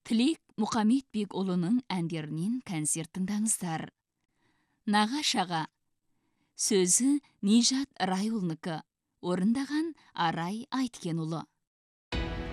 Тілек Мұқаметбек ұлының әндерінен концерт тыңдаңыздар. Нағашаға. Сөзі Нижат Райұлынікі. Орындаған Арай Айткенұлы.